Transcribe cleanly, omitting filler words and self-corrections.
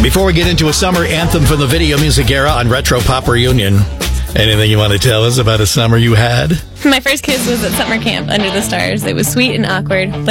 Before we get into a summer anthem from the Video Music Era on Retro Pop Reunion, anything you want to tell us about a summer you had? My first kiss was at summer camp under the stars. It was sweet and awkward, but